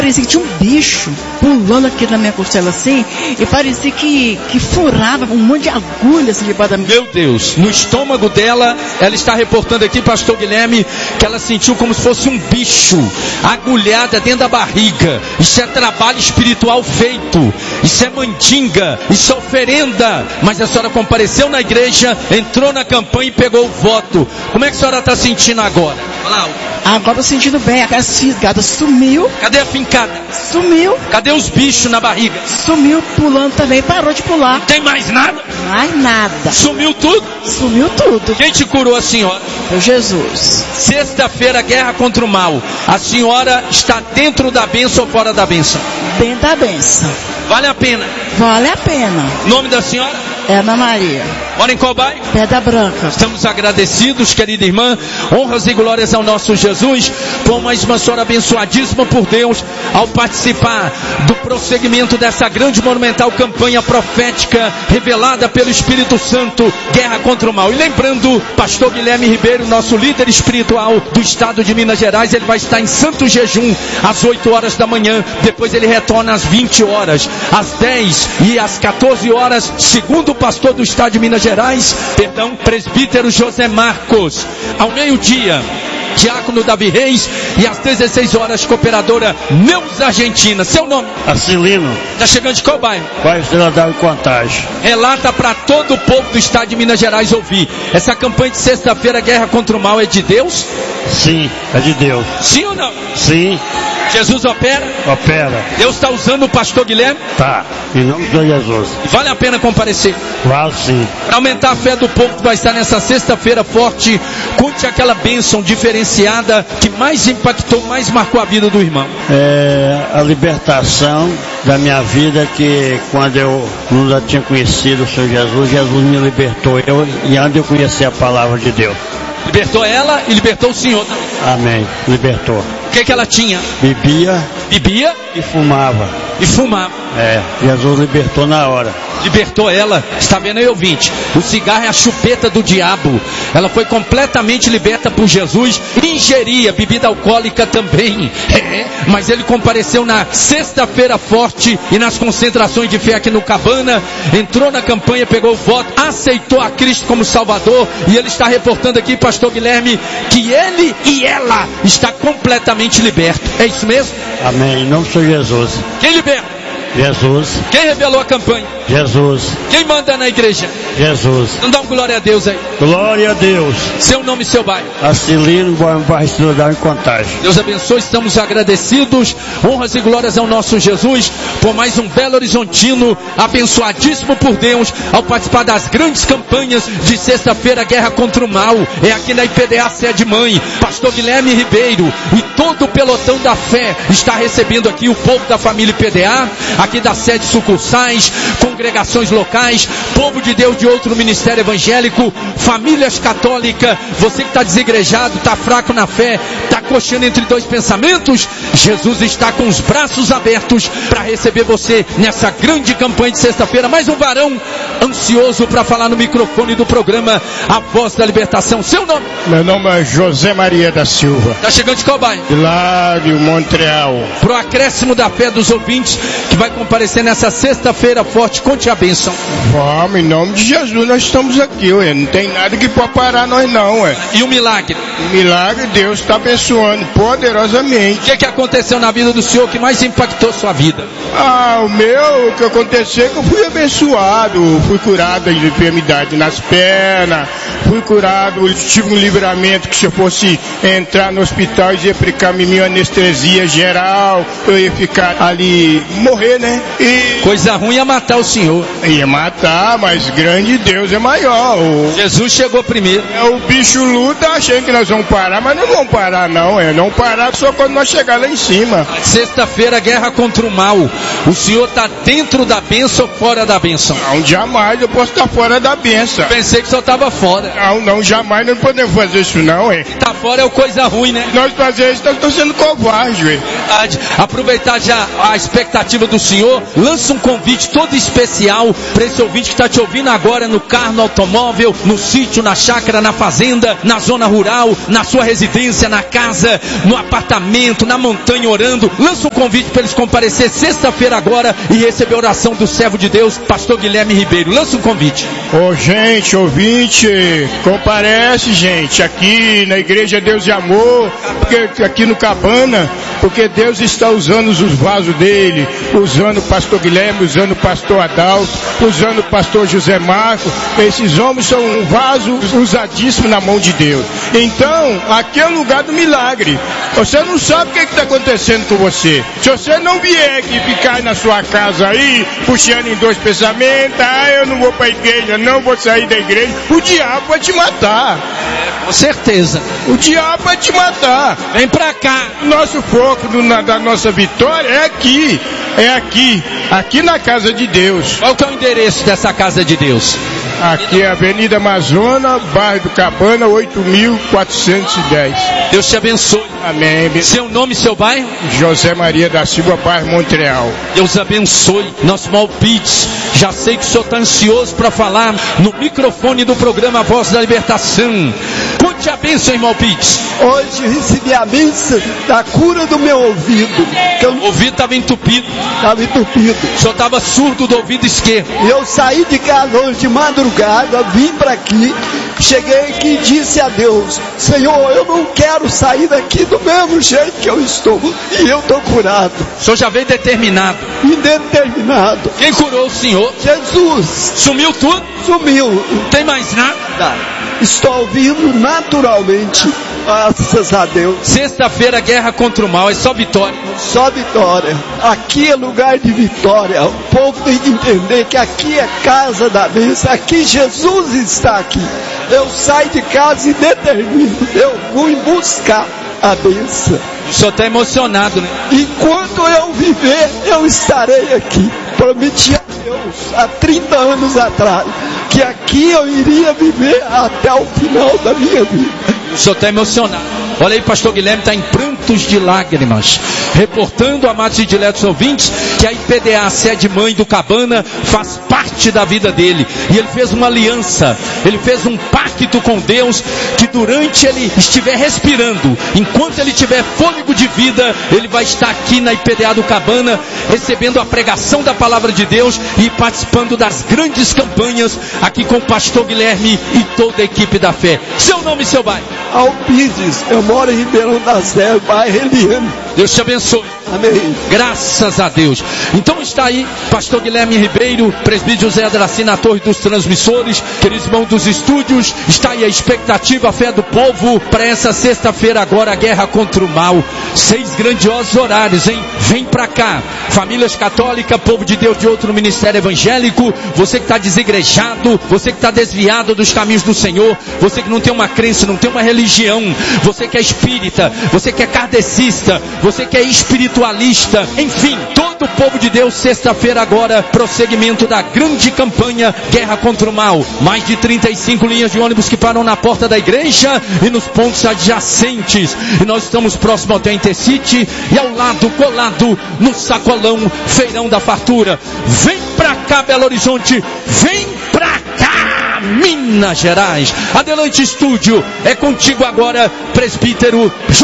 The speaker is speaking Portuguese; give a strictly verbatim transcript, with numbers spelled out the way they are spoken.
Parecia que tinha um bicho pulando aqui na minha costela assim, e parecia que, que furava um monte de agulha assim debaixo da minha... Meu Deus, no estômago dela, ela está reportando aqui, pastor Guilherme, que ela sentiu como se fosse um bicho agulhada dentro da barriga. Isso é trabalho espiritual feito, isso é mandinga, isso é oferenda. Mas a senhora compareceu na igreja, entrou na campanha e pegou o voto. Como é que a senhora está sentindo agora? Olá. Agora eu tô sentindo bem, a fisgada sumiu. Cadê a fincada? Sumiu. Cadê os bichos na barriga? Sumiu, pulando também, parou de pular. Não tem mais nada? Mais nada. Sumiu tudo? Sumiu tudo. Quem te curou, a senhora? Foi Jesus. Sexta-feira, guerra contra o mal. A senhora está dentro da bênção ou fora da bênção? Dentro da bênção. Vale a pena? Vale a pena. Nome da senhora? Ana Maria. Mora em qual bairro? Pedra Branca. Estamos agradecidos, querida irmã. Honras e glórias ao nosso Jesus. Por mais uma senhora abençoadíssima por Deus, ao participar do prosseguimento dessa grande monumental campanha profética revelada pelo Espírito Santo, guerra contra o mal. E lembrando, pastor Guilherme Ribeiro, nosso líder espiritual do estado de Minas Gerais, ele vai estar em santo jejum às oito horas da manhã. Depois ele retorna às vinte horas, às dez e às quatorze horas, segundo o pastor do estado de Minas Gerais, perdão, presbítero José Marcos, ao meio-dia, diácono Davi Reis, e às dezesseis horas, cooperadora Neuza Argentina. Seu nome? Acilino. Está chegando de qual bairro? Bairro Cidadão e Contagem. Relata para todo o povo do estado de Minas Gerais ouvir. Essa campanha de sexta-feira, guerra contra o mal, é de Deus? Sim, é de Deus. Sim ou não? Sim. Jesus opera? Opera. Deus está usando o pastor Guilherme? Tá, em nome de Jesus. Vale a pena comparecer? Vale sim. Para aumentar a fé do povo que vai estar nessa sexta-feira forte, conte aquela bênção diferenciada que mais impactou, mais marcou a vida do irmão. É a libertação da minha vida, que quando eu não tinha conhecido o Senhor Jesus, Jesus me libertou eu, e antes eu conheci a palavra de Deus. Libertou ela e libertou o senhor também. Amém, libertou. O que que ela tinha? Bebia. Bebia? E fumava. E fumava. É, Jesus libertou na hora. Libertou ela, está vendo aí, ouvinte? O cigarro é a chupeta do diabo. Ela foi completamente liberta por Jesus. Ingeria bebida alcoólica também. É, mas ele compareceu na sexta-feira forte e nas concentrações de fé aqui no Cabana. Entrou na campanha, pegou o voto, aceitou a Cristo como Salvador. E ele está reportando aqui, pastor Guilherme, que ele e ela está completamente liberto. É isso mesmo? Amém, em nome do Senhor Jesus. Quem liberta? Jesus. Quem revelou a campanha? Jesus. Quem manda na igreja? Jesus. Não dá um glória a Deus aí. Glória a Deus. Seu nome e seu bairro? Acilino, bairro Cidadão e Contagem. Deus abençoe, estamos agradecidos. Honras e glórias ao nosso Jesus por mais um Belo Horizontino abençoadíssimo por Deus ao participar das grandes campanhas de sexta-feira, guerra contra o mal. É aqui na I P D A Sede Mãe. Pastor Guilherme Ribeiro e todo o pelotão da fé está recebendo aqui o povo da família I P D A, aqui das sete sucursais, congregações locais, povo de Deus de outro ministério evangélico, famílias católicas. Você que está desigrejado, está fraco na fé, está coxando entre dois pensamentos, Jesus está com os braços abertos para receber você nessa grande campanha de sexta-feira. Mais um varão ansioso para falar no microfone do programa A Voz da Libertação. Seu nome? Meu nome é José Maria da Silva. Está chegando de qual bairro? De lá de Montreal. Pro acréscimo da fé dos ouvintes que vai comparecer nessa sexta-feira forte, conte a bênção. Vamos, em nome de Jesus nós estamos aqui, ué. Não tem nada que pode parar nós não, ué. E o milagre? O milagre Deus está abençoando poderosamente. O que, que aconteceu na vida do senhor que mais impactou sua vida? Ah, o meu, o que aconteceu é que eu fui abençoado, fui curado de enfermidade nas pernas, fui curado, tive um livramento que se eu fosse entrar no hospital e ia aplicar minha anestesia geral, eu ia ficar ali, morrer, né? E coisa ruim ia matar o senhor. Ia matar, mas grande Deus é maior. O... Jesus chegou primeiro. É, o bicho luta achando que nós vamos parar, mas não vamos parar não, é não parar só quando nós chegar lá em cima. Sexta-feira, guerra contra o mal. O senhor está dentro da bênção ou fora da bênção? Não, jamais eu posso estar fora da bênção. Pensei que o senhor estava fora. Não, não, jamais não podemos fazer isso não, hein? Tá fora é coisa ruim, né? Nós fazer isso, nós estamos sendo covardes, hein? Verdade. Aproveitar já a expectativa do senhor, lança um convite todo especial para esse ouvinte que está te ouvindo agora no carro, no automóvel, no sítio, na chácara, na fazenda, na zona rural, na sua residência, na casa, no apartamento, na montanha orando. Lança um convite para eles comparecer sexta-feira agora e receber a oração do servo de Deus, pastor Guilherme Ribeiro. Lança um convite. Ô oh, gente, ouvinte, comparece, gente, aqui na Igreja Deus de Amor, porque, aqui no Cabana, porque Deus está usando os vasos dele, usando o pastor Guilherme, usando o pastor Adalto, usando o pastor José Marco. Esses homens são um vaso usadíssimo na mão de Deus. Então, aqui é o lugar do milagre. Você não sabe o que está acontecendo com você. Se você não vier aqui ficar na sua casa aí, puxando em dois pensamentos, ah, eu não vou para a igreja, não vou sair da igreja, o diabo vai te matar. É, com certeza. O diabo vai te matar. Vem pra cá. Nosso foco do, na, da nossa vitória é aqui. É aqui. Aqui na casa de Deus. Qual que é o endereço dessa casa de Deus? Aqui é a Avenida Amazônia, bairro do Cabana, oito mil quatrocentos e dez. Deus te abençoe. Amém. Seu nome e seu bairro? José Maria da Silva, bairro Montreal. Deus abençoe. Nosso Malpites. Já sei que o senhor está ansioso para falar no microfone do programa Voz da Libertação. Conte a bênção, irmão Pites. Hoje recebi a bênção da cura do meu ouvido. Eu... O ouvido estava entupido. Estava entupido. O senhor estava surdo do ouvido esquerdo. Eu saí de casa hoje de madrugada, vim para aqui, cheguei aqui e disse a Deus: Senhor, eu não quero sair daqui do mesmo jeito que eu estou. E eu estou curado. O senhor já veio determinado. Indeterminado. Quem curou o senhor? Jesus. Sumiu tudo? Sumiu. Não tem mais nada? Estou ouvindo naturalmente. Graças a Deus. Sexta-feira, guerra contra o mal, é só vitória. Só vitória. Aqui é lugar de vitória. O povo tem que entender que aqui é casa da bênção. Aqui Jesus está aqui. Eu saio de casa e determino. Eu vou em buscar a bênção. O senhor está emocionado, né? Enquanto eu viver, eu estarei aqui. Prometi a Deus há trinta anos atrás que aqui eu iria viver até o final da minha vida. O senhor está emocionado. Olha aí, pastor Guilherme está em prantos de lágrimas, reportando, amados e diletos ouvintes, que a I P D A, sede mãe do Cabana, faz parte da vida dele. E ele fez uma aliança, ele fez um pacto com Deus, que durante ele estiver respirando, enquanto ele tiver fôlego de vida, ele vai estar aqui na I P D A do Cabana, recebendo a pregação da palavra de Deus e participando das grandes campanhas, aqui com o pastor Guilherme e toda a equipe da fé. Seu nome e seu bairro? Alpides, eu moro em Ribeirão da Serra, bairro Eliane. Deus te abençoe. Amém. Graças a Deus. Então está aí, pastor Guilherme Ribeiro, presbítero José Adraci na torre dos transmissores, queridos irmãos dos estúdios, está aí a expectativa, a fé do povo para essa sexta-feira agora, a guerra contra o mal. Seis grandiosos horários, hein? Vem pra cá. Famílias católicas, povo de Deus de outro ministério evangélico, você que está desigrejado, você que está desviado dos caminhos do Senhor, você que não tem uma crença, não tem uma religião, você que é espírita, você que é kardecista, você que é espiritualista, enfim, todo o povo de Deus, sexta-feira agora, prosseguimento da grande campanha Guerra contra o Mal. Mais de trinta e cinco linhas de ônibus que param na porta da igreja e nos pontos adjacentes. E nós estamos próximo ao Intercity e ao lado, colado, no sacolão, feirão da fartura. Vem pra cá, Belo Horizonte, vem pra cá, Minas Gerais. Adelante, estúdio, é contigo agora, presbítero